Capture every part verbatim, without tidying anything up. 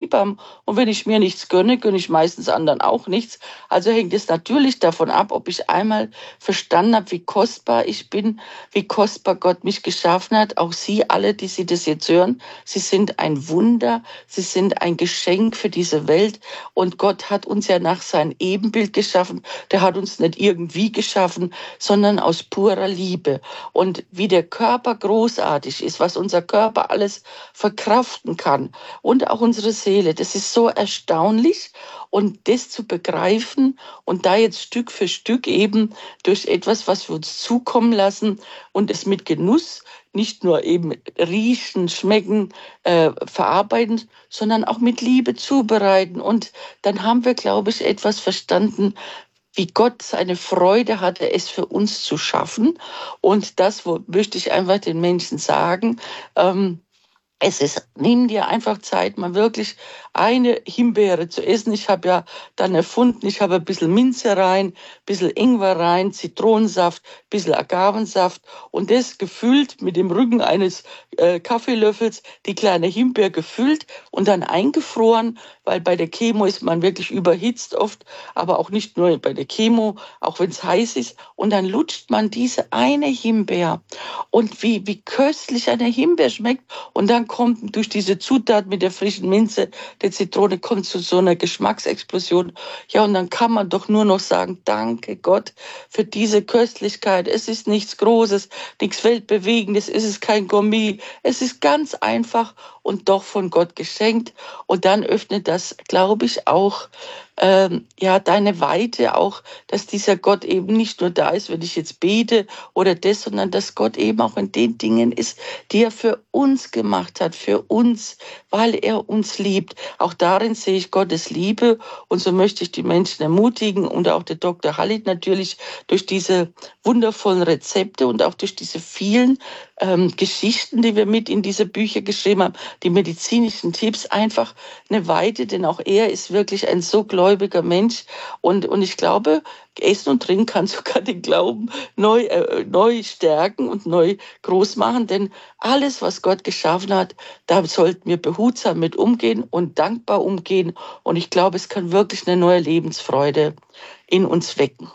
lieb haben. Und wenn ich mir nichts gönne, gönne ich meistens anderen auch nichts. Also hängt es natürlich davon ab, ob ich einmal verstanden habe, wie kostbar ich bin, wie kostbar Gott mich geschaffen hat. Auch Sie alle, die Sie das jetzt hören, Sie sind ein Wunder, Sie sind ein Geschenk für diese Welt. Und Gott hat uns ja nach seinem Ebenbild geschaffen. Der hat uns nicht irgendwie geschaffen, sondern aus purer Liebe. Und wie der Körper großartig ist, was unser Körper alles verkraften kann und auch unsere Seele, das ist so erstaunlich. Und das zu begreifen und da jetzt Stück für Stück eben durch etwas, was wir uns zukommen lassen und es mit Genuss nicht nur eben riechen, schmecken, äh, verarbeiten, sondern auch mit Liebe zubereiten. Und dann haben wir, glaube ich, etwas verstanden, wie Gott seine Freude hatte, es für uns zu schaffen. Und das wo, möchte ich einfach den Menschen sagen. Ähm, Es ist, nimm dir einfach Zeit, mal wirklich eine Himbeere zu essen. Ich habe ja dann erfunden, ich habe ein bisschen Minze rein, ein bisschen Ingwer rein, Zitronensaft, ein bisschen Agavensaft und das gefüllt mit dem Rücken eines äh, Kaffeelöffels, die kleine Himbeere gefüllt und dann eingefroren, weil bei der Chemo ist man wirklich überhitzt oft, aber auch nicht nur bei der Chemo, auch wenn es heiß ist. Und dann lutscht man diese eine Himbeere und wie, wie köstlich eine Himbeere schmeckt und dann kommt durch diese Zutat mit der frischen Minze, der Zitrone, kommt zu so einer Geschmacksexplosion. Ja, und dann kann man doch nur noch sagen, danke Gott für diese Köstlichkeit. Es ist nichts Großes, nichts Weltbewegendes, es ist kein Gourmet. Es ist ganz einfach und doch von Gott geschenkt. Und dann öffnet das, glaube ich, auch ähm, ja deine Weite, auch, dass dieser Gott eben nicht nur da ist, wenn ich jetzt bete oder das, sondern dass Gott eben auch in den Dingen ist, die er für uns gemacht hat, für uns, weil er uns liebt. Auch darin sehe ich Gottes Liebe und so möchte ich die Menschen ermutigen und auch der Doktor Halid natürlich durch diese wundervollen Rezepte und auch durch diese vielen ähm, Geschichten, die wir mit in diese Bücher geschrieben haben, die medizinischen Tipps, einfach eine Weite, denn auch er ist wirklich ein so gläubiger Mensch und, und ich glaube, Essen und Trinken kann sogar den Glauben neu, äh, neu stärken und neu groß machen, denn alles, was Gott geschaffen hat, da sollten wir behutsam mit umgehen und dankbar umgehen und ich glaube, es kann wirklich eine neue Lebensfreude in uns wecken.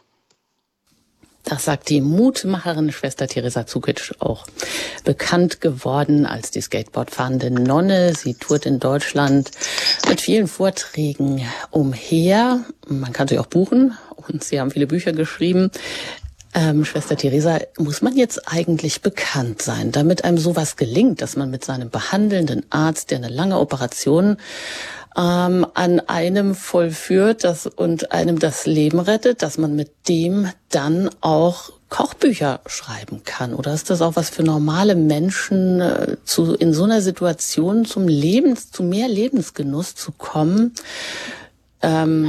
Das sagt die Mutmacherin Schwester Teresa Zukic, auch bekannt geworden als die Skateboardfahrende Nonne. Sie tourt in Deutschland mit vielen Vorträgen umher. Man kann sie auch buchen und sie haben viele Bücher geschrieben. Ähm, Schwester Teresa, muss man jetzt eigentlich bekannt sein, damit einem sowas gelingt, dass man mit seinem behandelnden Arzt, der eine lange Operation ähm, an einem vollführt das, und einem das Leben rettet, dass man mit dem dann auch Kochbücher schreiben kann? Oder ist das auch was für normale Menschen, äh, zu, in so einer Situation zum Lebens, zu mehr Lebensgenuss zu kommen? Ähm,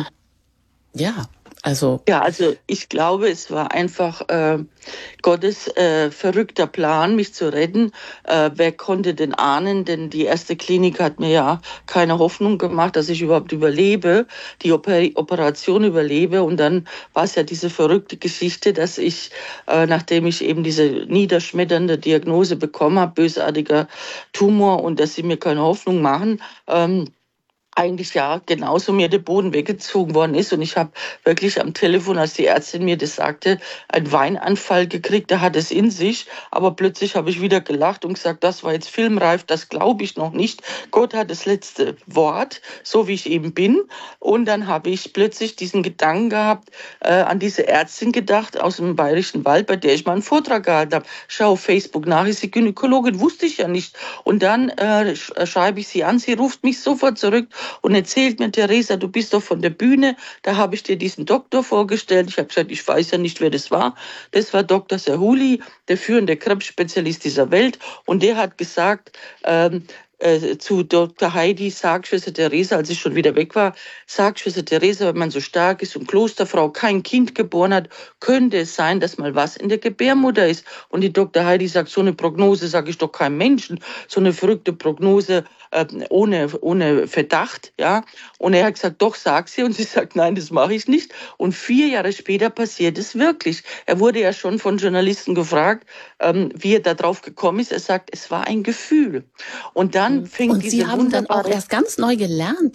ja. Also ja, also ich glaube, es war einfach äh, Gottes äh, verrückter Plan, mich zu retten. Äh, wer konnte denn ahnen? Denn die erste Klinik hat mir ja keine Hoffnung gemacht, dass ich überhaupt überlebe, die Oper- Operation überlebe. Und dann war es ja diese verrückte Geschichte, dass ich, äh, nachdem ich eben diese niederschmetternde Diagnose bekommen habe, bösartiger Tumor und dass sie mir keine Hoffnung machen, ähm, eigentlich ja genauso mir der Boden weggezogen worden ist. Und ich habe wirklich am Telefon, als die Ärztin mir das sagte, einen Weinanfall gekriegt, der hat es in sich. Aber plötzlich habe ich wieder gelacht und gesagt, das war jetzt filmreif, das glaube ich noch nicht. Gott hat das letzte Wort, so wie ich eben bin. Und dann habe ich plötzlich diesen Gedanken gehabt, äh, an diese Ärztin gedacht aus dem Bayerischen Wald, bei der ich mal einen Vortrag gehalten habe. Schau auf Facebook nach, ist sie Gynäkologin, wusste ich ja nicht. Und dann äh, schreibe ich sie an, sie ruft mich sofort zurück und erzählt mir, Teresa, du bist doch von der Bühne, da habe ich dir diesen Doktor vorgestellt. Ich habe gesagt, ich weiß ja nicht, wer das war. Das war Doktor Serhuli, der führende Krebsspezialist dieser Welt. Und der hat gesagt, ähm, äh, zu Doktor Heidi, sag Schwester Teresa, als ich schon wieder weg war, sag Schwester Teresa, wenn man so stark ist und Klosterfrau kein Kind geboren hat, könnte es sein, dass mal was in der Gebärmutter ist. Und die Doktor Heidi sagt, so eine Prognose sage ich doch keinem Menschen, so eine verrückte Prognose äh, ohne, ohne Verdacht, ja. Und er hat gesagt, doch, sag sie. Und sie sagt, nein, das mache ich nicht. Und vier Jahre später passiert es wirklich. Er wurde ja schon von Journalisten gefragt, ähm, wie er da drauf gekommen ist. Er sagt, es war ein Gefühl. Und dann fängt und diese Sie haben dann auch wunderbare erst ganz neu gelernt,